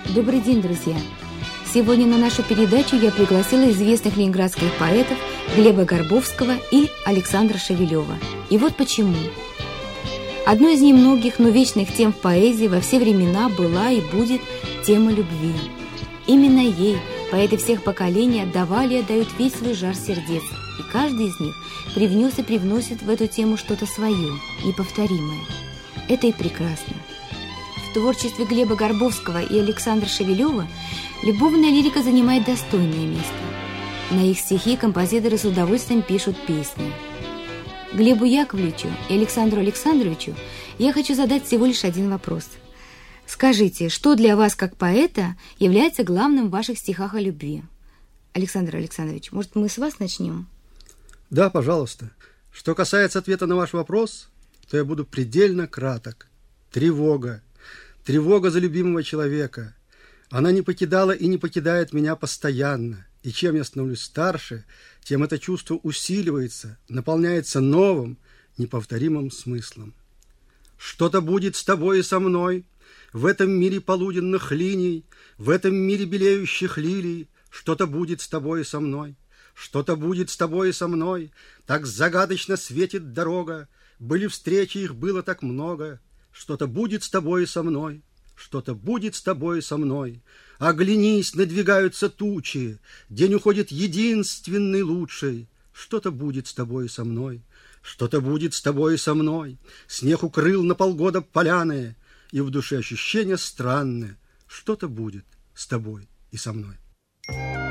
Добрый день, друзья! Сегодня на нашу передачу я пригласила известных ленинградских поэтов Глеба Горбовского и Александра Шевелева. И вот почему. Одной из немногих, но вечных тем в поэзии во все времена была и будет тема любви. Именно ей поэты всех поколений отдавали и отдают весь свой жар сердец, и каждый из них привнес и привносит в эту тему что-то свое, неповторимое. Это и прекрасно. В творчестве Глеба Горбовского и Александра Шевелева любовная лирика занимает достойное место. На их стихи композиторы с удовольствием пишут песни. Глебу Яковлевичу и Александру Александровичу я хочу задать всего лишь один вопрос. Скажите, что для вас, как поэта, является главным в ваших стихах о любви? Александр Александрович, может, мы с вас начнем? Да, пожалуйста. Что касается ответа на ваш вопрос, то я буду предельно краток. Тревога. Тревога за любимого человека. Она не покидала и не покидает меня постоянно. И чем я становлюсь старше, тем это чувство усиливается, наполняется новым, неповторимым смыслом. Что-то будет с тобой и со мной, в этом мире полуденных линий, в этом мире белеющих лилий, что-то будет с тобой и со мной, что-то будет с тобой и со мной, так загадочно светит дорога, были встречи, их было так много, что-то будет с тобой и со мной, что-то будет с тобой и со мной. Оглянись, надвигаются тучи, день уходит единственный лучший. Что-то будет с тобой и со мной, что-то будет с тобой и со мной. Снег укрыл на полгода поляны, и в душе ощущение странное. Что-то будет с тобой и со мной.